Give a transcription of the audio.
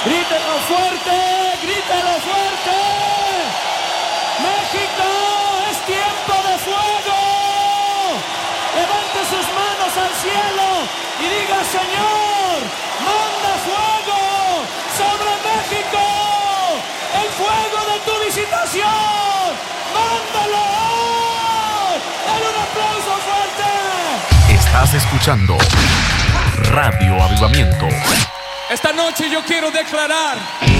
Grítelo fuerte, grítelo fuerte. México, es tiempo de fuego. Levante sus manos al cielo y diga: Señor, manda fuego sobre México. El fuego de tu visitación, mándalo hoy. Dale un aplauso fuerte. Estás escuchando Radio Avivamiento. Esta noche yo quiero declarar